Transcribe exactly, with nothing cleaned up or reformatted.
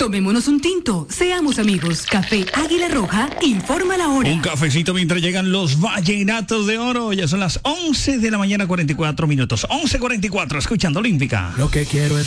Tomémonos un tinto, seamos amigos. Café Águila Roja, informa la hora. Un cafecito mientras llegan los vallenatos de oro. Ya son las once de la mañana, cuarenta y cuatro minutos. once cuarenta y cuatro, escuchando Olímpica. Lo que quiero es